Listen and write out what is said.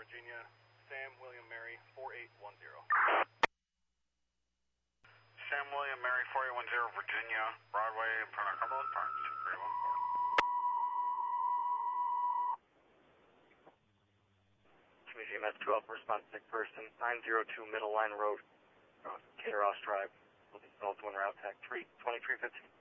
Virginia, Sam William Mary 4810. Sam William Mary 4810, Virginia, Broadway, in front of Cumberland Farms, 2314. Community MS 2 Alpha response, sick person, 902 Middle Line Road, Cater Ross Drive, North Wind Route, TAC 3, 2315.